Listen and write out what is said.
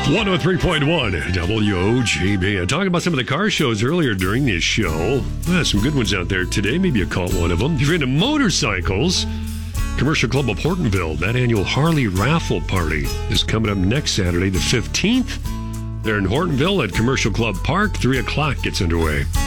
103.1 WOGB. Talking about some of the car shows earlier during this show. Some good ones out there today. Maybe you caught one of them. If you're into motorcycles, Commercial Club of Hortonville, that annual Harley Raffle Party is coming up next Saturday, the 15th. They're in Hortonville at Commercial Club Park. 3 o'clock gets underway.